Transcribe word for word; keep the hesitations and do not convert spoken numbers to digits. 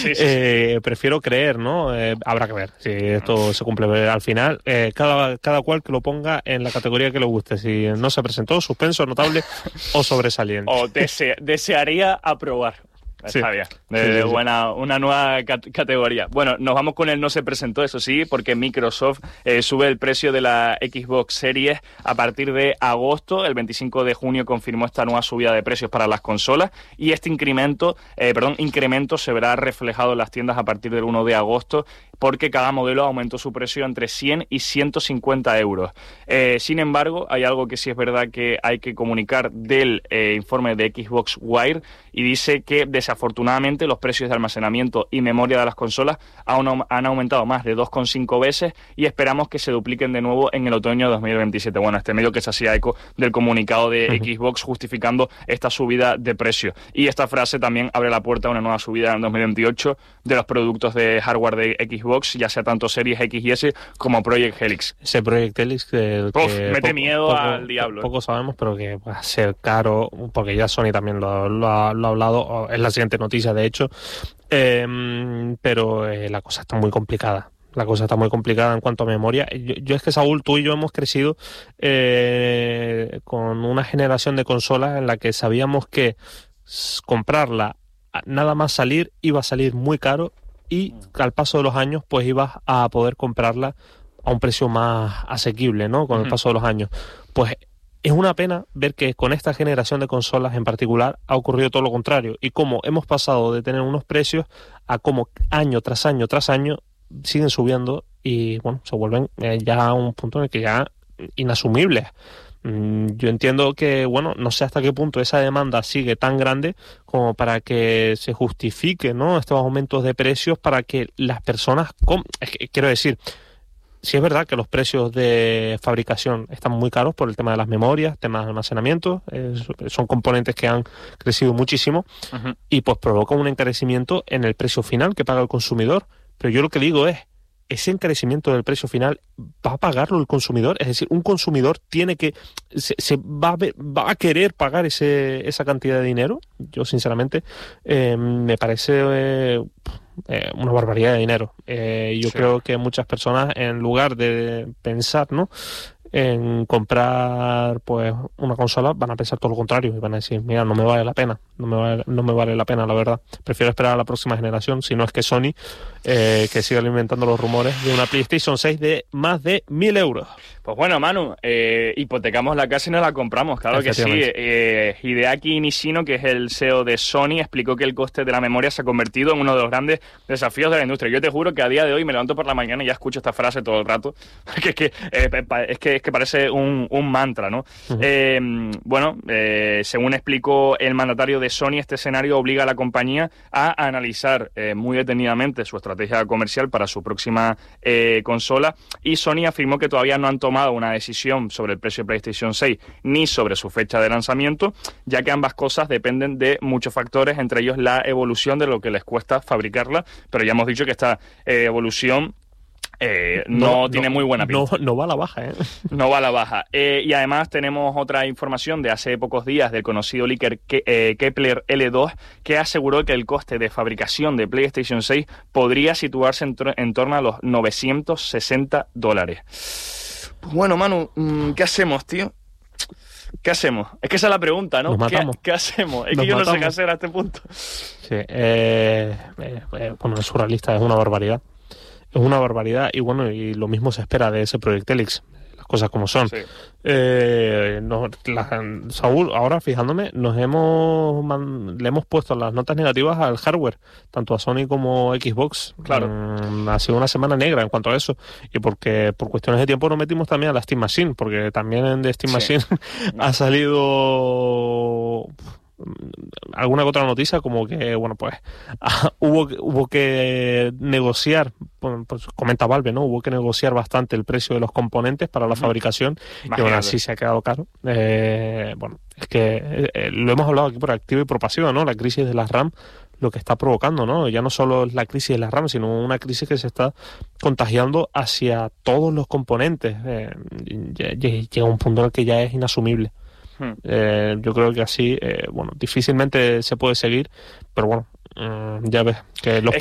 sí, sí, eh, prefiero creer, ¿no? Eh, habrá que ver si esto se cumple al final. Eh, cada, cada cual que lo ponga en la categoría que le guste. Si no se presentó, suspenso, notable o sobresaliente. O dese, desearía aprobar. Sí. Está bien, de, Sí, sí, de sí. buena, una nueva cat- categoría. Bueno, nos vamos con el no se presentó, eso sí, porque Microsoft eh, sube el precio de la Xbox Series a partir de agosto. El veinticinco de junio confirmó esta nueva subida de precios para las consolas y este incremento, eh, perdón, incremento se verá reflejado en las tiendas a partir del uno de agosto, porque cada modelo aumentó su precio entre cien y ciento cincuenta euros. Eh, sin embargo, hay algo que sí es verdad que hay que comunicar del eh, informe de Xbox Wire, y dice que desafortunadamente los precios de almacenamiento y memoria de las consolas aún han aumentado más de dos coma cinco veces y esperamos que se dupliquen de nuevo en el otoño de dos mil veintisiete. Bueno, este medio que se hacía eco del comunicado de uh-huh. Xbox justificando esta subida de precios. Y esta frase también abre la puerta a una nueva subida en dos mil veintiocho de los productos de hardware de Xbox, ya sea tanto Series X y S como Project Helix. Ese Project Helix que, Uf, que mete poco, miedo poco, al diablo. Poco sabemos, pero que va a ser caro, porque ya Sony también lo, lo, ha, lo ha hablado, es la siguiente noticia de hecho, eh, pero eh, la cosa está muy complicada. La cosa está muy complicada en cuanto a memoria. Yo, yo es que, Saúl, tú y yo hemos crecido eh, con una generación de consolas en la que sabíamos que comprarla nada más salir iba a salir muy caro y al paso de los años pues ibas a poder comprarla a un precio más asequible, ¿no? Con el paso de los años. Pues es una pena ver que con esta generación de consolas en particular ha ocurrido todo lo contrario y cómo hemos pasado de tener unos precios a cómo año tras año tras año siguen subiendo y bueno, se vuelven eh, ya a un punto en el que ya inasumibles. Mm, yo entiendo que, bueno, no sé hasta qué punto esa demanda sigue tan grande como para que se justifique, ¿no?, estos aumentos de precios para que las personas... Com- es que, quiero decir... Sí es verdad que los precios de fabricación están muy caros por el tema de las memorias, temas de almacenamiento, eh, son componentes que han crecido muchísimo uh-huh. y pues provoca un encarecimiento en el precio final que paga el consumidor. Pero yo lo que digo es, ese encarecimiento del precio final va a pagarlo el consumidor, es decir, un consumidor tiene que se, se va, a ver, va a querer pagar ese esa cantidad de dinero. Yo sinceramente eh, me parece eh, eh, una barbaridad de dinero. Eh, yo sí. creo que muchas personas, en lugar de pensar, ¿no?, en comprar pues una consola, van a pensar todo lo contrario y van a decir, mira, no me vale la pena, no me vale, no me vale la pena, la verdad. Prefiero esperar a la próxima generación, si no es que Sony, eh, que siga alimentando los rumores de una PlayStation seis de más de mil euros. Pues bueno, Manu, eh, hipotecamos la casa y nos la compramos, claro que sí. Eh, Hideaki Nishino, que es el C E O de Sony, explicó que el coste de la memoria se ha convertido en uno de los grandes desafíos de la industria. Yo te juro que a día de hoy me levanto por la mañana y ya escucho esta frase todo el rato, que es que, eh, es que, es que parece un, un mantra, ¿no? Uh-huh. Eh, bueno, eh, según explicó el mandatario de Sony, este escenario obliga a la compañía a analizar eh, muy detenidamente su estrategia comercial para su próxima eh, consola, y Sony afirmó que todavía no han tomado una decisión sobre el precio de PlayStation seis ni sobre su fecha de lanzamiento, ya que ambas cosas dependen de muchos factores, entre ellos la evolución de lo que les cuesta fabricarla, pero ya hemos dicho que esta eh, evolución Eh, no, no tiene no, muy buena pinta. No, no va a la baja, ¿eh? No va a la baja. Eh, y además tenemos otra información de hace pocos días del conocido leaker Ke- eh, Kepler L dos, que aseguró que el coste de fabricación de PlayStation seis podría situarse en, tr- en torno a los novecientos sesenta dólares. Pues bueno, Manu, ¿qué hacemos, tío? ¿Qué hacemos? Es que esa es la pregunta, ¿no? Nos matamos. ¿Qué, ¿Qué hacemos? Es Nos que yo matamos. no sé qué hacer a este punto. Sí, eh, eh, eh, bueno, es surrealista, es una barbaridad. Es una barbaridad y bueno, y lo mismo se espera de ese Project Helix, las cosas como son. Sí. Eh, no, la, Saúl, ahora fijándome, nos hemos man, le hemos puesto las notas negativas al hardware, tanto a Sony como a Xbox. Claro. Mm, ha sido una semana negra en cuanto a eso, y porque por cuestiones de tiempo nos metimos también a la Steam Machine, porque también de Steam Sí. Machine ha salido alguna otra noticia como que, bueno, pues ah, hubo, hubo que negociar, pues, pues comenta Valve, ¿no? Hubo que negociar bastante el precio de los componentes para la uh-huh. fabricación, Imagínate. y bueno, así se ha quedado caro. Eh, bueno, es que eh, lo hemos hablado aquí por activa y por pasiva, ¿no? La crisis de las RAM, lo que está provocando, ¿no? Ya no solo es la crisis de las RAM, sino una crisis que se está contagiando hacia todos los componentes. Eh, llega un punto en el que ya es inasumible. Hmm. Eh, yo creo que así, eh, bueno, difícilmente se puede seguir, pero bueno, eh, ya ves que los